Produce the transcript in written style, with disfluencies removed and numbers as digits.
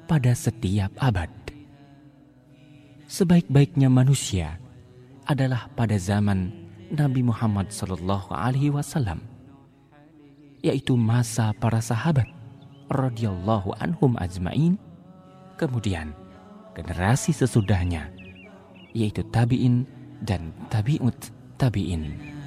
pada setiap abad. Sebaik-baiknya manusia adalah pada zaman Nabi Muhammad SAW, yaitu masa para sahabat radhiyallahu anhum ajmain. Kemudian generasi sesudahnya, yaitu tabi'in dan tabi'ut tabi'in.